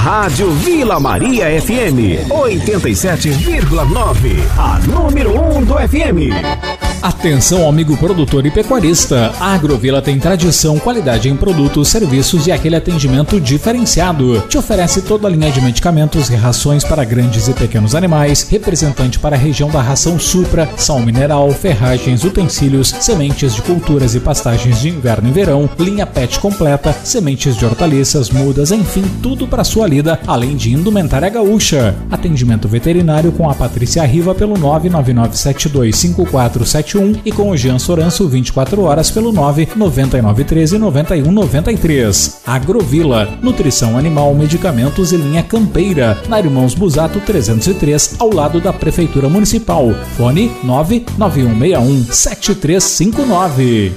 Rádio Vila Maria FM 87,9, a número 1 do FM. Atenção, amigo produtor e pecuarista. A Agrovila tem tradição, qualidade em produtos, serviços e aquele atendimento diferenciado. Te oferece toda a linha de medicamentos e rações para grandes e pequenos animais, representante para a região da ração Supra, sal mineral, ferragens, utensílios, sementes de culturas e pastagens de inverno e verão, linha PET completa, sementes de hortaliças, mudas, enfim, tudo para sua lida, além de indumentária gaúcha. Atendimento veterinário com a Patrícia Riva pelo 999725471 e com o Jean Soranço 24 horas pelo 999139193. Agrovila, nutrição animal, medicamentos e linha campeira, na Irmãos Busato 303, ao lado da Prefeitura Municipal. Fone 991617359.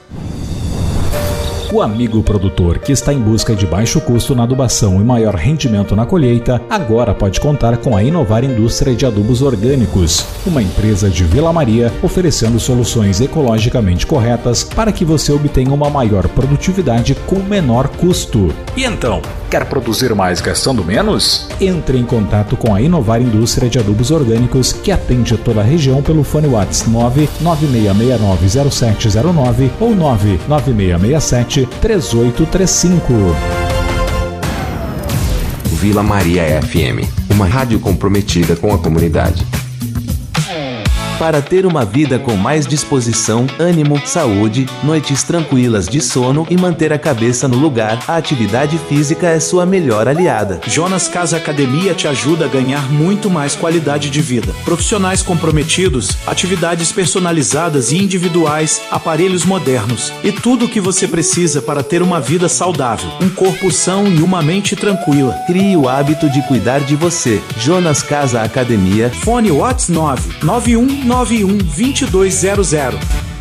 O amigo produtor que está em busca de baixo custo na adubação e maior rendimento na colheita, agora pode contar com a Inovar Indústria de Adubos Orgânicos, uma empresa de Vila Maria oferecendo soluções ecologicamente corretas para que você obtenha uma maior produtividade com menor custo. E então, quer produzir mais gastando menos? Entre em contato com a Inovar Indústria de Adubos Orgânicos, que atende toda a região pelo fone WhatsApp 996690709 ou 99667 3835. Vila Maria FM, uma rádio comprometida com a comunidade. Para ter uma vida com mais disposição, ânimo, saúde, noites tranquilas de sono e manter a cabeça no lugar, a atividade física é sua melhor aliada. Jonas Casa Academia te ajuda a ganhar muito mais qualidade de vida. Profissionais comprometidos, atividades personalizadas e individuais, aparelhos modernos e tudo o que você precisa para ter uma vida saudável, um corpo são e uma mente tranquila. Crie o hábito de cuidar de você. Jonas Casa Academia. Fone WhatsApp 991912200.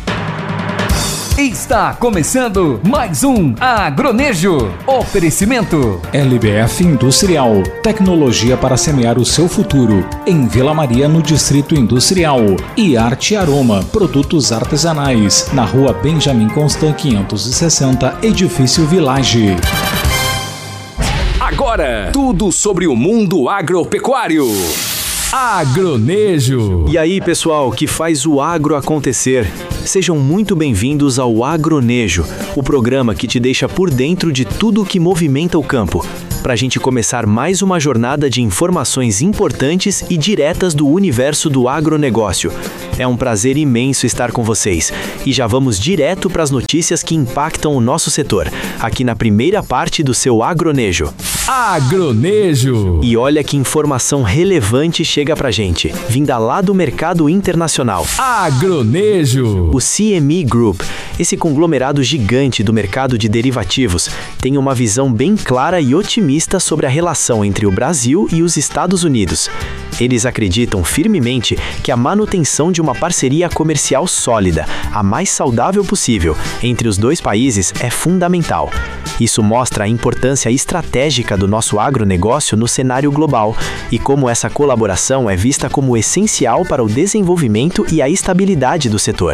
Está começando mais um Agronejo. Oferecimento LBF Industrial, tecnologia para semear o seu futuro. Em Vila Maria, no Distrito Industrial. E Arte Aroma, produtos artesanais. Na Rua Benjamin Constant 560, Edifício Village. Agora, tudo sobre o mundo agropecuário. Agronejo. E aí, pessoal, que faz o agro acontecer? Sejam muito bem-vindos ao Agronejo, o programa que te deixa por dentro de tudo o que movimenta o campo, para a gente começar mais uma jornada de informações importantes e diretas do universo do agronegócio. É um prazer imenso estar com vocês. E já vamos direto para as notícias que impactam o nosso setor, aqui na primeira parte do seu Agronejo. Agronejo. E olha que informação relevante chega pra gente, vinda lá do mercado internacional. Agronejo. O CME Group, esse conglomerado gigante do mercado de derivativos, tem uma visão bem clara e otimista sobre a relação entre o Brasil e os Estados Unidos. Eles acreditam firmemente que a manutenção de uma parceria comercial sólida, a mais saudável possível, entre os dois países é fundamental. Isso mostra a importância estratégica do nosso agronegócio no cenário global e como essa colaboração é vista como essencial para o desenvolvimento e a estabilidade do setor.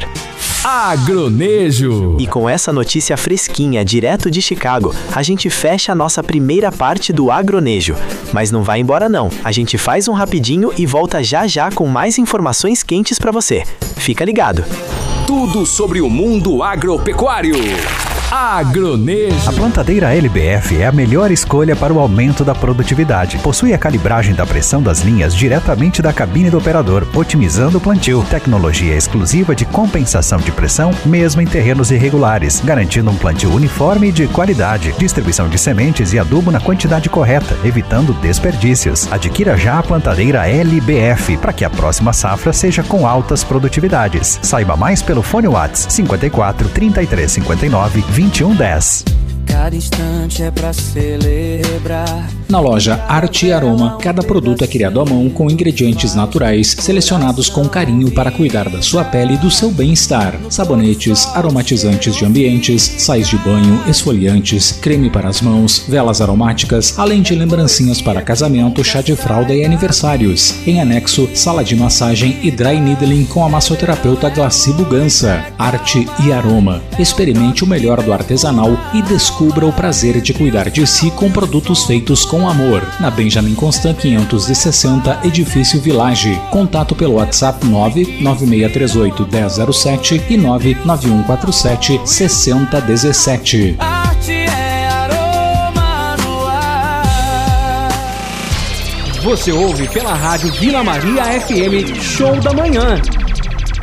Agronejo. E com essa notícia fresquinha, direto de Chicago, a gente fecha a nossa primeira parte do Agronejo. Mas não vai embora não, a gente faz um rapidinho e volta já já com mais informações quentes para você. Fica ligado. Tudo sobre o mundo agropecuário. Agronejo. A plantadeira LBF é a melhor escolha para o aumento da produtividade. Possui a calibragem da pressão das linhas diretamente da cabine do operador, otimizando o plantio. Tecnologia exclusiva de compensação de pressão, mesmo em terrenos irregulares, garantindo um plantio uniforme e de qualidade. Distribuição de sementes e adubo na quantidade correta, evitando desperdícios. Adquira já a plantadeira LBF para que a próxima safra seja com altas produtividades. Saiba mais pelo fone WhatsApp 54 33 59 2110. Cada instante é pra celebrar. Na loja Arte e Aroma, cada produto é criado à mão com ingredientes naturais, selecionados com carinho para cuidar da sua pele e do seu bem-estar. Sabonetes, aromatizantes de ambientes, sais de banho, esfoliantes, creme para as mãos, velas aromáticas, além de lembrancinhas para casamento, chá de fralda e aniversários. Em anexo, sala de massagem e dry needling com a massoterapeuta Glaci Bugança. Arte e Aroma. Experimente o melhor do artesanal e descubra Descubra o prazer de cuidar de si com produtos feitos com amor. Na Benjamin Constant 560, Edifício Village. Contato pelo WhatsApp 99638 1007 e 99147 6017. Arte é aroma no ar. Você ouve pela rádio Vila Maria FM Show da Manhã.